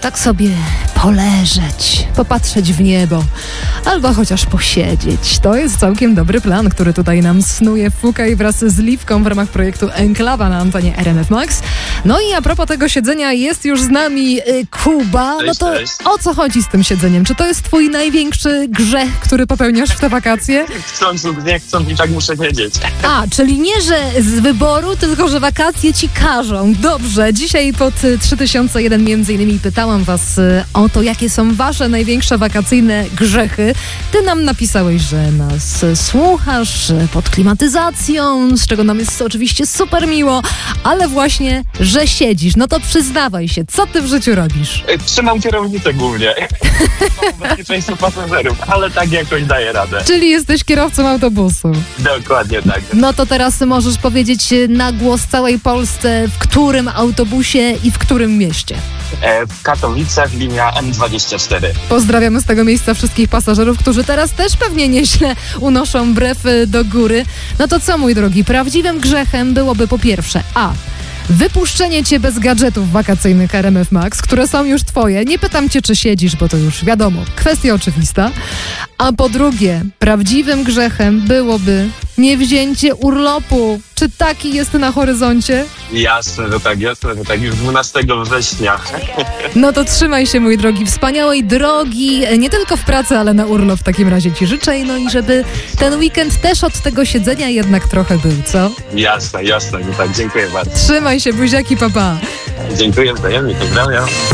tak sobie poleżeć, popatrzeć w niebo, albo chociaż posiedzieć. To jest całkiem dobry plan, który tutaj nam snuje Fukaj wraz z Liwką w ramach projektu Enklawa na antenie RMF Max. No i a propos tego siedzenia jest już z nami Kuba. No to o co chodzi z tym siedzeniem? Czy to jest twój największy grzech, który popełniasz w te wakacje? Chcąc lub nie chcąc, i tak muszę wiedzieć. A, czyli nie, że z wyboru, tylko że wakacje ci każą. Dobrze, dzisiaj pod 3001 między innymi pytałam was o to, jakie są wasze największe wakacyjne grzechy. Ty nam napisałeś, że nas słuchasz pod klimatyzacją, z czego nam jest oczywiście super miło, ale właśnie, że siedzisz. No to przyznawaj się, co ty w życiu robisz? Trzymam kierownicę głównie. Bezpieczeństwo pasażerów, ale tak jakoś daję radę. Czyli jesteś kierowcą autobusu. Dokładnie tak. No to teraz możesz powiedzieć na głos całej Polsce, w którym autobusie i w którym mieście. W Katowicach linia M24. Pozdrawiamy z tego miejsca wszystkich pasażerów, którzy teraz też pewnie nieźle unoszą brew do góry. No to co, mój drogi, prawdziwym grzechem byłoby po pierwsze wypuszczenie cię bez gadżetów wakacyjnych RMF Max, które są już twoje. Nie pytam cię, czy siedzisz, bo to już wiadomo, kwestia oczywista. A po drugie, prawdziwym grzechem byłoby niewzięcie urlopu. Czy taki jest na horyzoncie? Jasne, że tak, już 12 września. No to trzymaj się, mój drogi, wspaniałej drogi, nie tylko w pracy, ale na urlop w takim razie ci życzę. No i żeby ten weekend też od tego siedzenia jednak trochę był, co? Jasne, że tak, dziękuję bardzo. Trzymaj się, buziaki, papa. Dziękuję wzajemnie, pozdrawiam.